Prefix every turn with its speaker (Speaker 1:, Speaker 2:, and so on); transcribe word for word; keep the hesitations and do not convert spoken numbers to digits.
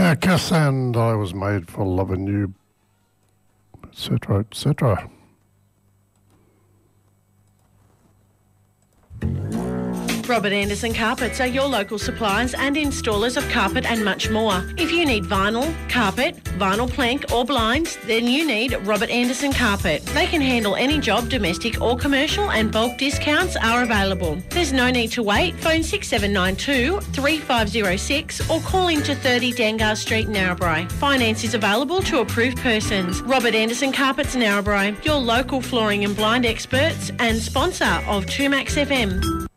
Speaker 1: a kiss and I was made for loving you, et cetera, et cetera.
Speaker 2: Robert Anderson Carpets are your local suppliers and installers of carpet and much more. If you need vinyl, carpet, vinyl plank or blinds, then you need Robert Anderson Carpet. They can handle any job, domestic or commercial, and bulk discounts are available. There's no need to wait. Phone six seven nine two, three five zero six or call into thirty Dangar Street, Narrabri. Finance is available to approved persons. Robert Anderson Carpets, Narrabri, your local flooring and blind experts and sponsor of two Max F M.